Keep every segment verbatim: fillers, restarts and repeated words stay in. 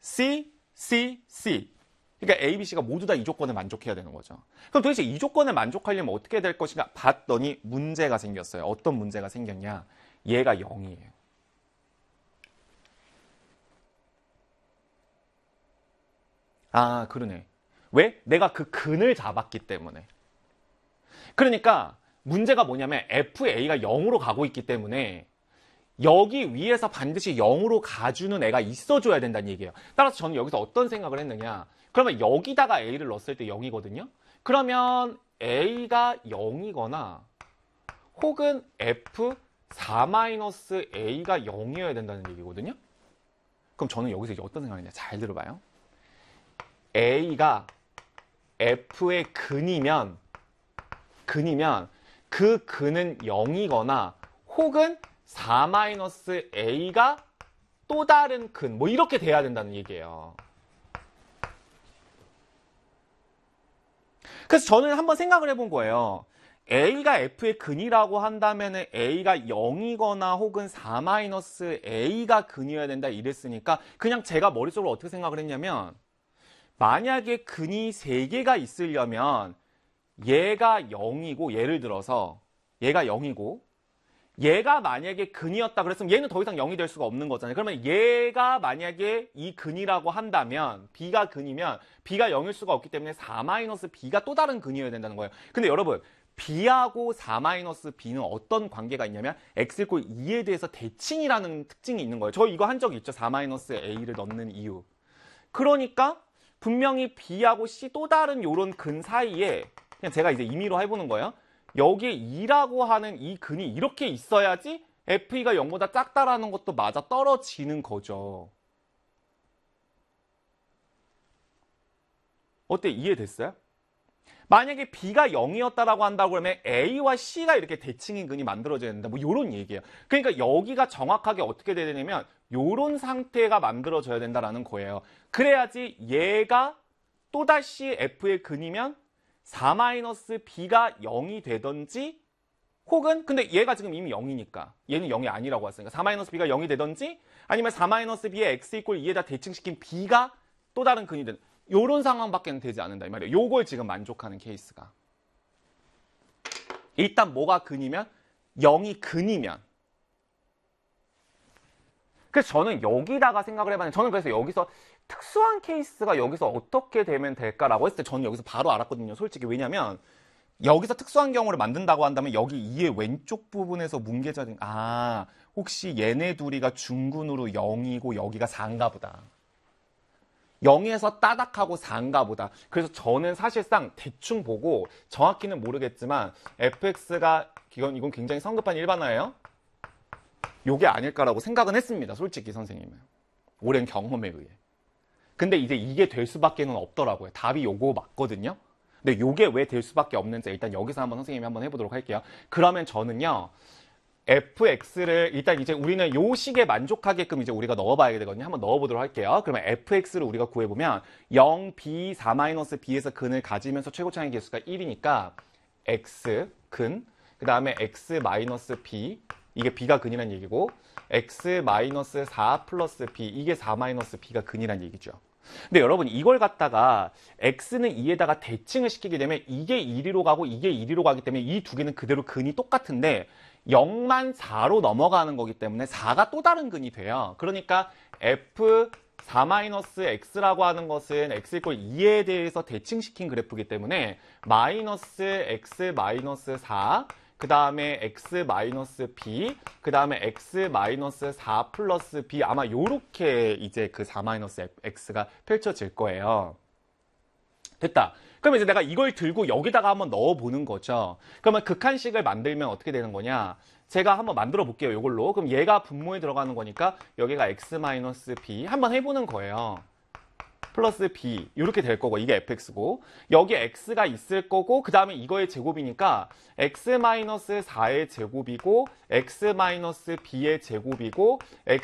C, C, C. 그러니까 A, B, C가 모두 다 이 조건을 만족해야 되는 거죠. 그럼 도대체 이 조건을 만족하려면 어떻게 될 것인가 봤더니 문제가 생겼어요. 어떤 문제가 생겼냐? 얘가 영이에요. 아, 그러네. 왜? 내가 그 근을 잡았기 때문에. 그러니까 문제가 뭐냐면 에프에이가 영으로 가고 있기 때문에 여기 위에서 반드시 영으로 가주는 애가 있어줘야 된다는 얘기예요. 따라서 저는 여기서 어떤 생각을 했느냐. 그러면 여기다가 A를 넣었을 때 영이거든요. 그러면 A가 영이거나 혹은 에프 사 마이너스 A가 영이어야 된다는 얘기거든요. 그럼 저는 여기서 이제 어떤 생각이냐. 잘 들어봐요. A가 F의 근이면 근이면 그 근은 영이거나 혹은 사 마이너스 A가 또 다른 근 뭐 이렇게 돼야 된다는 얘기예요. 그래서 저는 한번 생각을 해본 거예요. A가 F의 근이라고 한다면 A가 영이거나 혹은 사 마이너스 A가 근이어야 된다 이랬으니까 그냥 제가 머릿속으로 어떻게 생각을 했냐면 만약에 근이 세 개가 있으려면 얘가 영이고 예를 들어서 얘가 영이고 얘가 만약에 근이었다 그랬으면 얘는 더 이상 영이 될 수가 없는 거잖아요. 그러면 얘가 만약에 이 근이라고 한다면 B가 근이면 B가 영일 수가 없기 때문에 사 마이너스 B가 또 다른 근이어야 된다는 거예요. 근데 여러분 B하고 사 마이너스 B는 어떤 관계가 있냐면 X 이퀄 이에 대해서 대칭이라는 특징이 있는 거예요. 저 이거 한 적이 있죠. 사 마이너스 A를 넣는 이유. 그러니까 분명히 B하고 C 또 다른 요런 근 사이에 그냥 제가 이제 임의로 해보는 거예요. 여기에 이라고 하는 이 근이 이렇게 있어야지 에프이가 영보다 작다라는 것도 맞아 떨어지는 거죠. 어때? 이해됐어요? 만약에 B가 영이었다라고 한다고 그러면 A와 C가 이렇게 대칭인 근이 만들어져야 된다. 뭐 이런 얘기예요. 그러니까 여기가 정확하게 어떻게 돼야 되냐면 이런 상태가 만들어져야 된다라는 거예요. 그래야지 얘가 또다시 F의 근이면 사 마이너스 B가 영이 되던지 혹은 근데 얘가 지금 이미 영이니까 얘는 영이 아니라고 했으니까 사 마이너스 B가 영이 되던지 아니면 사 마이너스 B의 X 이퀄 이에다 대칭시킨 B가 또 다른 근이 되는 요런 상황밖에 되지 않는다 이 말이에요. 요걸 지금 만족하는 케이스가. 일단 뭐가 근이면? 영이 근이면. 그래서 저는 여기다가 생각을 해봤는데 저는 그래서 여기서 특수한 케이스가 여기서 어떻게 되면 될까라고 했을 때 저는 여기서 바로 알았거든요. 솔직히 왜냐면 여기서 특수한 경우를 만든다고 한다면 여기 이의 왼쪽 부분에서 뭉개져진 아 혹시 얘네 둘이가 중근으로 영이고 여기가 사인가 보다. 영에서 따닥하고 사인가 보다. 그래서 저는 사실상 대충 보고 정확히는 모르겠지만 에프엑스가 이건, 이건 굉장히 성급한 일반화예요. 요게 아닐까라고 생각은 했습니다. 솔직히 선생님은. 오랜 경험에 의해. 근데 이제 이게 될 수밖에 없더라고요. 답이 요거 맞거든요. 근데 요게 왜 될 수밖에 없는지 일단 여기서 한번 선생님이 한번 해보도록 할게요. 그러면 저는요. 에프엑스를 일단 이제 우리는 요 식에 만족하게끔 이제 우리가 넣어봐야 되거든요. 한번 넣어보도록 할게요. 그러면 에프엑스를 우리가 구해보면 영, B, 사 마이너스 B에서 근을 가지면서 최고차의 개수가 일이니까 X, 근, 그 다음에 X 마이너스 B, 이게 B가 근이란 얘기고 X 마이너스 사 플러스 B, 이게 사 마이너스 B가 근이란 얘기죠. 근데 여러분 이걸 갖다가 X는 이에다가 대칭을 시키게 되면 이게 일로 가고 이게 일로 가기 때문에 이 두 개는 그대로 근이 똑같은데 영만 사로 넘어가는 거기 때문에 사가 또 다른 근이 돼요. 그러니까 F 사 마이너스 X라고 하는 것은 X 이퀄 이에 대해서 대칭시킨 그래프이기 때문에 마이너스 X 마이너스 사 그 다음에 X 마이너스 B 그 다음에 X 마이너스 사 플러스 B 아마 요렇게 이제 그 사 마이너스 X가 펼쳐질 거예요. 됐다. 그러면 이제 내가 이걸 들고 여기다가 한번 넣어보는 거죠. 그러면 극한식을 만들면 어떻게 되는 거냐. 제가 한번 만들어 볼게요. 이걸로. 그럼 얘가 분모에 들어가는 거니까 여기가 X-B 한번 해보는 거예요. 플러스 B 이렇게 될 거고 이게 에프엑스고 여기 X가 있을 거고 그 다음에 이거의 제곱이니까 X-사의 제곱이고 X-B의 제곱이고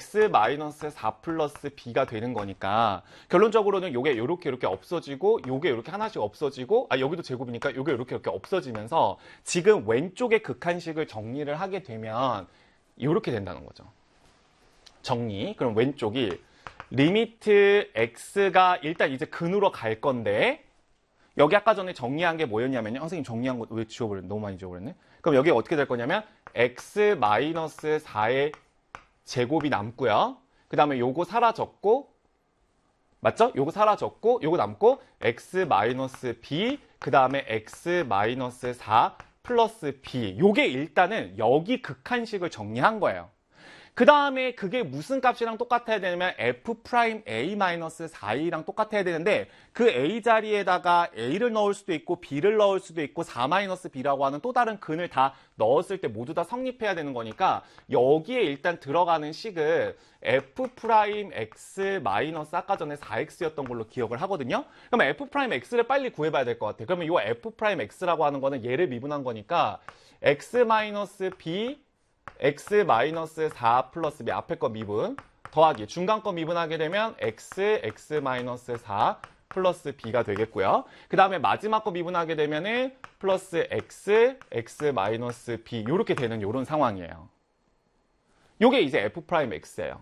X-사 플러스 B가 되는 거니까 결론적으로는 요게 요렇게 이렇게 없어지고 요게 이렇게 하나씩 없어지고 아 여기도 제곱이니까 요게 이렇게 이렇게 없어지면서 지금 왼쪽의 극한식을 정리를 하게 되면 이렇게 된다는 거죠. 정리. 그럼 왼쪽이 리미트 x가 일단 이제 근으로 갈 건데 여기 아까 전에 정리한 게 뭐였냐면요. 선생님 정리한 거 왜 지워버렸네. 너무 많이 지워버렸네. 그럼 여기 어떻게 될 거냐면 x 마이너스 사의 제곱이 남고요. 그 다음에 요거 사라졌고 맞죠? 요거 사라졌고 요거 남고 x 마이너스 b 그 다음에 x 마이너스 사 플러스 b 요게 일단은 여기 극한식을 정리한 거예요. 그 다음에 그게 무슨 값이랑 똑같아야 되냐면 f 프라임 a 마이너스 사이랑 똑같아야 되는데 그 a 자리에다가 a를 넣을 수도 있고 b를 넣을 수도 있고 사 마이너스 b라고 하는 또 다른 근을 다 넣었을 때 모두 다 성립해야 되는 거니까 여기에 일단 들어가는 식을 f 프라임 x 마이너스 아까 전에 사 엑스였던 걸로 기억을 하거든요. 그러면 f 프라임 x를 빨리 구해봐야 될 것 같아요. 그러면 이 f 프라임 x라고 하는 거는 얘를 미분한 거니까 x 마이너스 b x 마이너스 사 플러스 b 앞에 거 미분 더하기 중간 거 미분하게 되면 x, x 마이너스 사 플러스 b가 되겠고요. 그 다음에 마지막 거 미분하게 되면은 플러스 x, x 마이너스 b 이렇게 되는 이런 상황이에요. 요게 이제 f 프라임 x예요.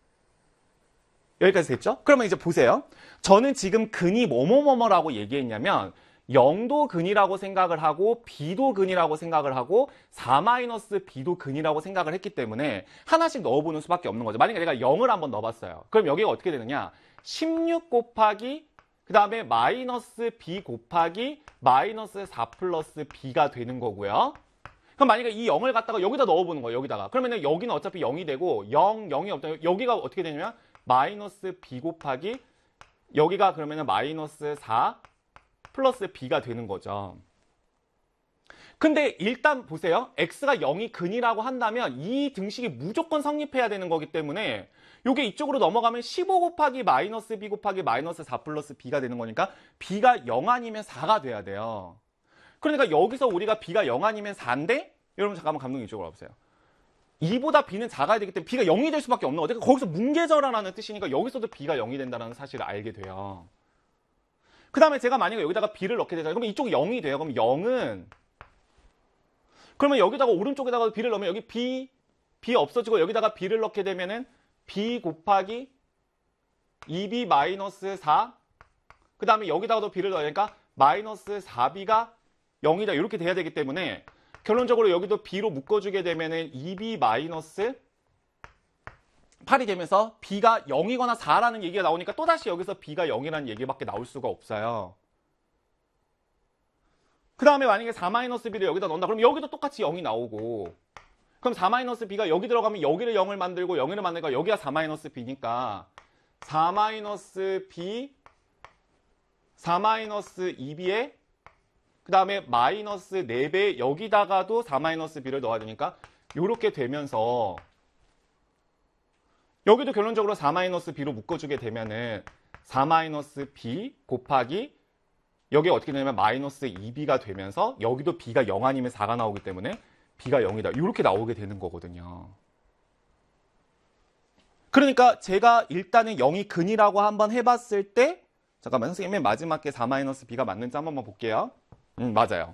여기까지 됐죠? 그러면 이제 보세요. 저는 지금 근이 뭐뭐뭐뭐라고 얘기했냐면 영도 근이라고 생각을 하고 b도 근이라고 생각을 하고 사 마이너스 b도 근이라고 생각을 했기 때문에 하나씩 넣어보는 수밖에 없는 거죠. 만약에 내가 영을 한번 넣어봤어요. 그럼 여기가 어떻게 되느냐? 십육 곱하기 그 다음에 마이너스 b 곱하기 마이너스 사 플러스 b가 되는 거고요. 그럼 만약에 이 영을 갖다가 여기다 넣어보는 거예요. 여기다가. 그러면 여기는 어차피 영이 되고 영, 영이 없다. 여기가 어떻게 되냐면 마이너스 b 곱하기 여기가 그러면 마이너스 사 플러스 b가 되는 거죠. 근데 일단 보세요. x가 영이 근이라고 한다면 이 등식이 무조건 성립해야 되는 거기 때문에 이게 이쪽으로 넘어가면 십오 곱하기 마이너스 b 곱하기 마이너스 사 플러스 b가 되는 거니까 b가 영 아니면 사가 돼야 돼요. 그러니까 여기서 우리가 b가 영 아니면 사인데 여러분 잠깐만 감독님 이쪽으로 와보세요. 이보다 b는 작아야 되기 때문에 b가 영이 될 수밖에 없는 거죠. 거기서 뭉개져라라는 뜻이니까 여기서도 b가 영이 된다는 사실을 알게 돼요. 그 다음에 제가 만약에 여기다가 b를 넣게 되잖아요. 그러면 이쪽이 영이 돼요. 그럼 영은 그러면 여기다가 오른쪽에다가 b를 넣으면 여기 b, b 없어지고 여기다가 b를 넣게 되면은 b 곱하기 이 비 마이너스 사 그 다음에 여기다가도 b를 넣으니까 마이너스 사 비가 영이다. 이렇게 돼야 되기 때문에 결론적으로 여기도 b로 묶어주게 되면은 이 비 마이너스 팔이 되면서 b가 영이거나 사라는 얘기가 나오니까 또다시 여기서 b가 영이라는 얘기밖에 나올 수가 없어요. 그 다음에 만약에 사 마이너스 b를 여기다 넣는다. 그럼 여기도 똑같이 영이 나오고 그럼 사 마이너스 b가 여기 들어가면 여기를 영을 만들고 영을 만들고 여기가 사 마이너스 b니까 사 마이너스 b 사 마이너스 이 비에 그 다음에 마이너스 네 배 여기다가도 사 마이너스 b를 넣어야 되니까 이렇게 되면서 여기도 결론적으로 사 마이너스 b로 묶어주게 되면은 사 마이너스 b 곱하기 여기 어떻게 되냐면 마이너스 이 비가 되면서 여기도 b가 영 아니면 사가 나오기 때문에 b가 영이다. 이렇게 나오게 되는 거거든요. 그러니까 제가 일단은 영이 근이라고 한번 해봤을 때 잠깐만 선생님 맨 마지막에 사 마이너스 b가 맞는지 한 번만 볼게요. 음 맞아요.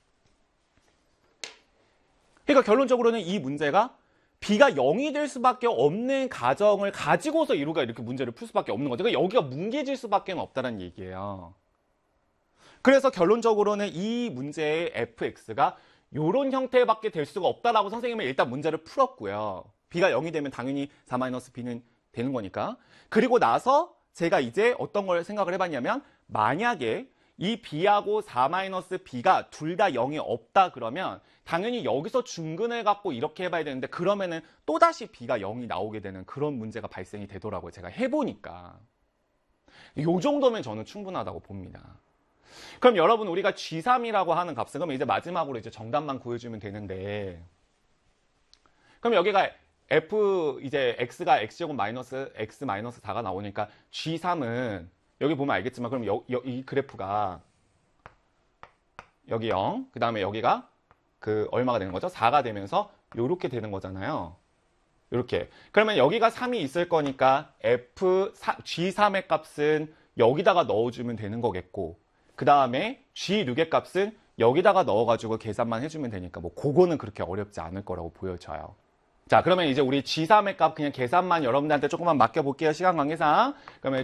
그러니까 결론적으로는 이 문제가 b가 영이 될 수밖에 없는 가정을 가지고서 이루가 이렇게 문제를 풀 수밖에 없는 거죠. 그러니까 여기가 뭉개질 수밖에 없다는 얘기예요. 그래서 결론적으로는 이 문제의 fx가 이런 형태밖에 될 수가 없다라고 선생님은 일단 문제를 풀었고요. b가 영이 되면 당연히 사 마이너스 b는 되는 거니까. 그리고 나서 제가 이제 어떤 걸 생각을 해봤냐면 만약에 이 b하고 사 마이너스 b가 둘 다 영이 없다 그러면 당연히 여기서 중근을 갖고 이렇게 해봐야 되는데 그러면은 또다시 b가 영이 나오게 되는 그런 문제가 발생이 되더라고요. 제가 해보니까. 이 정도면 저는 충분하다고 봅니다. 그럼 여러분 우리가 지 삼이라고 하는 값은 그럼 이제 마지막으로 이제 정답만 구해주면 되는데 그럼 여기가 f 이제 x가 x제곱 마이너스 x 마이너스 사가 나오니까 지 삼은 여기 보면 알겠지만 그럼 여, 여, 이 그래프가 여기 영 그 다음에 여기가 그 얼마가 되는 거죠? 사가 되면서 요렇게 되는 거잖아요. 요렇게. 그러면 여기가 삼이 있을 거니까 f 지 삼의 값은 여기다가 넣어주면 되는 거겠고 그 다음에 지 육의 값은 여기다가 넣어가지고 계산만 해주면 되니까 뭐 그거는 그렇게 어렵지 않을 거라고 보여져요. 자, 그러면 이제 우리 지 삼의 값 그냥 계산만 여러분들한테 조금만 맡겨볼게요. 시간 관계상. 그러면